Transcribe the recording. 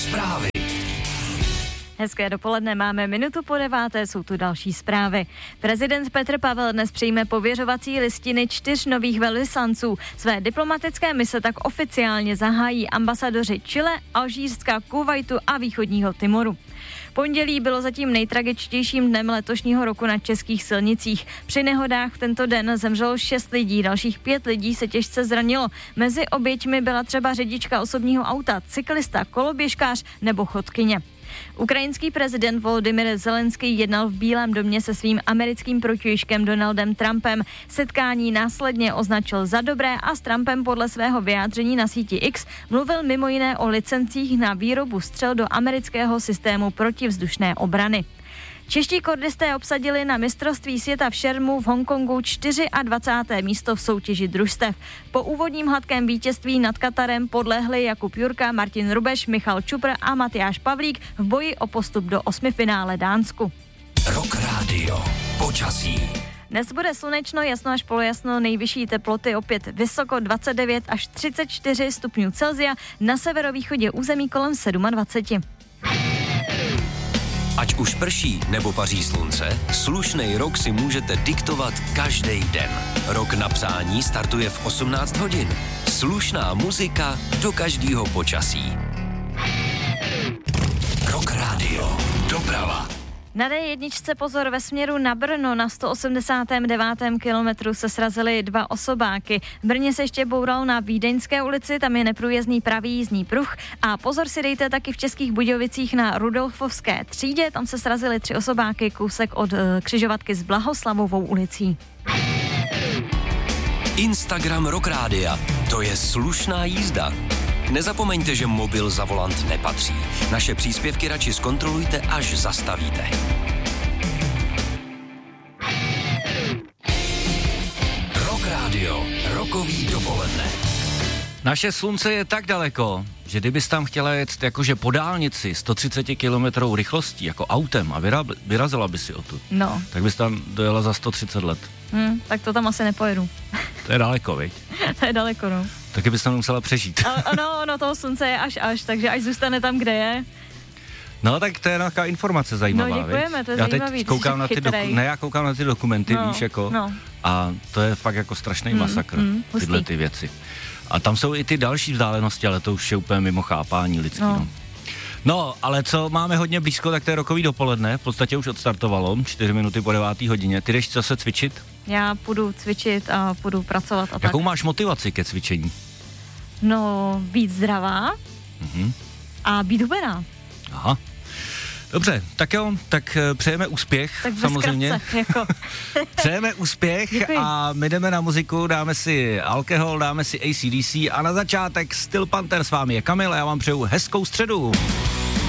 Zprávy. Hezké dopoledne, máme 8:45, jsou tu další zprávy. Prezident Petr Pavel dnes přijme pověřovací listiny 4 nových velvyslanců. Své diplomatické mise tak oficiálně zahájí ambasadoři Chile, Alžírska, Kuvajtu a východního Timoru. Pondělí bylo zatím nejtragičtějším dnem letošního roku na českých silnicích. Při nehodách v tento den zemřelo 6 lidí, dalších 5 lidí se těžce zranilo. Mezi oběťmi byla třeba řidička osobního auta, cyklista, koloběžkář nebo chodkyně. Ukrajinský prezident Volodymyr Zelenský jednal v Bílém domě se svým americkým protějškem Donaldem Trumpem. Setkání následně označil za dobré a s Trumpem podle svého vyjádření na síti X mluvil mimo jiné o licencích na výrobu střel do amerického systému protivzdušné obrany. Čeští kordisté obsadili na mistrovství světa v šermu v Hongkongu 24. místo v soutěži družstev. Po úvodním hladkém vítězství nad Katarem podlehli Jakub Jurka, Martin Rubeš, Michal Čupr a Matyáš Pavlík v boji o postup do 8. finále Dánsku. Rock Radio. Počasí. Dnes bude slunečno, jasno až polojasno, nejvyšší teploty opět vysoko 29 až 34 stupňů Celsia, na severovýchodě území kolem 27. Ať už prší nebo paří slunce, slušnej rok si můžete diktovat každý den. Rok na přání startuje v 18 hodin. Slušná muzika do každého počasí. Rock Radio. Doprava. Na D1 pozor ve směru na Brno, na 189. kilometru se srazily 2 osobáky. V Brně se ještě boural na Vídeňské ulici, tam je neprůjezdný pravý jízdní pruh a pozor si dejte taky v Českých Budějovicích na Rudolfovské třídě, tam se srazily 3 osobáky, kousek od křižovatky s Blahoslavovou ulicí. Instagram Rock Rádia, to je slušná jízda. Nezapomeňte, že mobil za volant nepatří. Naše příspěvky radši zkontrolujte, až zastavíte. Rock Radio, rokový dopoledne. Naše slunce je tak daleko, že kdybys tam chtěla jet jakože po dálnici 130 km rychlostí, jako autem a vyrazila by si odtud, No. tak bys tam dojela za 130 let. Tak to tam asi nepojedu. To je daleko, viď? To je daleko, no. Taky bys tam musela přežít. Ono toho slunce je až, takže až zůstane tam, kde je. No tak to je nějaká informace zajímavá, No děkujeme, viď? to je Já zajímavý. teď koukám na já koukám na ty dokumenty, víš, jako, no. a to je fakt jako strašný masakr, tyhle ty věci. A tam jsou i ty další vzdálenosti, ale to už je úplně mimo chápání lidský, No, ale co máme hodně blízko, tak to je rokový dopoledne, v podstatě už odstartovalo, 4 minuty po 9. hodině. Ty jdeš zase cvičit? Já půjdu cvičit a půjdu pracovat a tak. Jakou máš motivaci ke cvičení? No, být zdravá a být hubená. Aha. Dobře, tak jo, tak přejeme úspěch, tak samozřejmě. Zkratce, jako. Přejeme úspěch. Děkuji. A my jdeme na muziku, dáme si Alkohol, dáme si AC/DC a na začátek Steel Panther, s vámi je Kamil a já vám přeju hezkou středu.